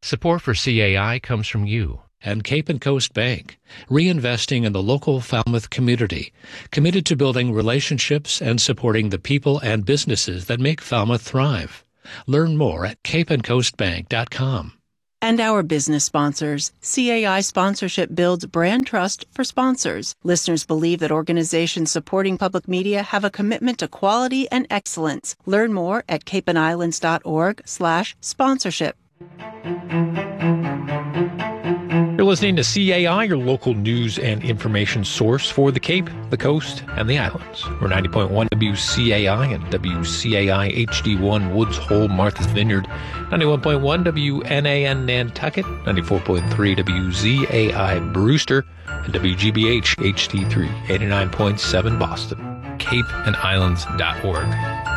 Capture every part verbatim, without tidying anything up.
Support for C A I comes from you and Cape and Coast Bank, reinvesting in the local Falmouth community, committed to building relationships and supporting the people and businesses that make Falmouth thrive. Learn more at cape and coast bank dot com. And our business sponsors. C A I sponsorship builds brand trust for sponsors. Listeners believe that organizations supporting public media have a commitment to quality and excellence. Learn more at cape and islands dot org slash sponsorship. You're listening to C A I, your local news and information source for the Cape, the Coast, and the Islands. We're ninety point one W C A I and W C A I H D one Woods Hole, Martha's Vineyard, ninety-one point one W N A N Nantucket, ninety-four point three W Z A I Brewster, and W G B H H D three, eighty-nine point seven Boston. cape and islands dot org.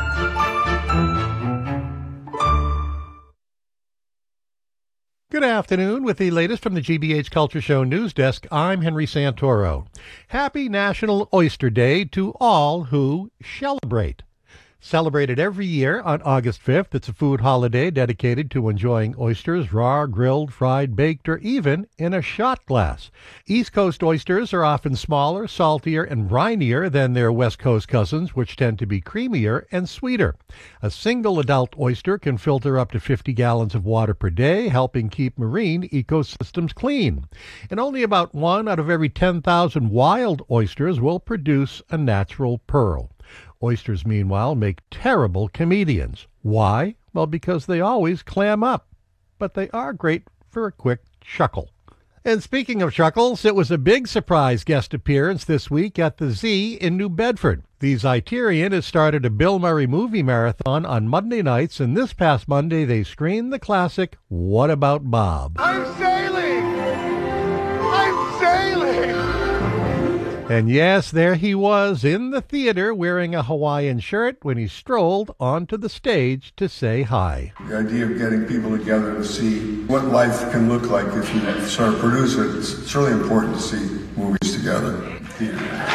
Good afternoon. With the latest from the G B H Culture Show News Desk, I'm Henry Santoro. Happy National Oyster Day to all who celebrate. Celebrated every year on August fifth, it's a food holiday dedicated to enjoying oysters, raw, grilled, fried, baked, or even in a shot glass. East Coast oysters are often smaller, saltier, and brinier than their West Coast cousins, which tend to be creamier and sweeter. A single adult oyster can filter up to fifty gallons of water per day, helping keep marine ecosystems clean. And only about one out of every ten thousand wild oysters will produce a natural pearl. Oysters, meanwhile, make terrible comedians. Why? Well, because they always clam up. But they are great for a quick chuckle. And speaking of chuckles, it was a big surprise guest appearance this week at the Z in New Bedford. The Zeiterion has started a Bill Murray movie marathon on Monday nights, and this past Monday they screened the classic What About Bob? I'm sailing! I'm sailing! And yes, there he was in the theater wearing a Hawaiian shirt when he strolled onto the stage to say hi. The idea of getting people together to see what life can look like if you sort of produce it, it's really important to see movies together in theater.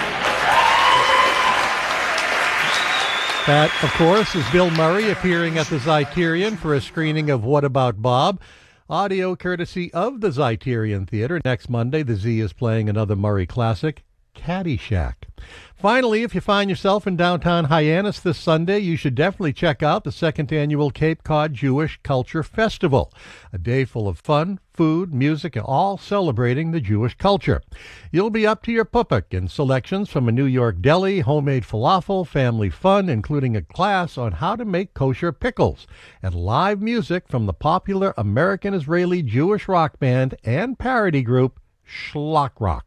That, of course, is Bill Murray appearing at the Zeiterion for a screening of What About Bob? Audio courtesy of the Zeiterion Theater. Next Monday, the Z is playing another Murray classic, Caddyshack. Finally, if you find yourself in downtown Hyannis this Sunday, you should definitely check out the second annual Cape Cod Jewish Culture Festival, a day full of fun, food, music, and all celebrating the Jewish culture. You'll be up to your pupuk in selections from a New York deli, homemade falafel, family fun, including a class on how to make kosher pickles, and live music from the popular American-Israeli Jewish rock band and parody group Shlock Rock.